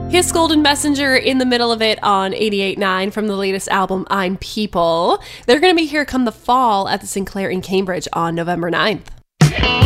His Golden Messenger in the middle of it on 88.9 from the latest album, I'm People. They're going to be here come the fall at the Sinclair in Cambridge on November 9th.